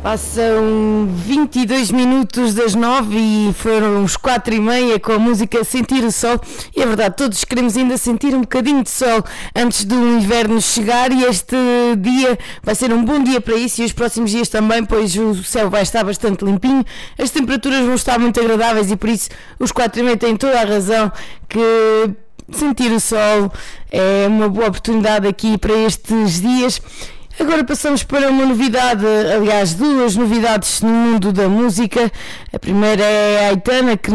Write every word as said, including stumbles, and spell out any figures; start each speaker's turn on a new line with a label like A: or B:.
A: Passam vinte e dois minutos das nove e foram os quatro e meia com a música Sentir o Sol. E é verdade, todos queremos ainda sentir um bocadinho de sol antes do inverno chegar, e este dia vai ser um bom dia para isso, e os próximos dias também, pois o céu vai estar bastante limpinho, as temperaturas vão estar muito agradáveis, e por isso os quatro e meia têm toda a razão que sentir o sol é uma boa oportunidade aqui para estes dias. Agora passamos para uma novidade, aliás duas novidades no mundo da música. A primeira é a Aitana, que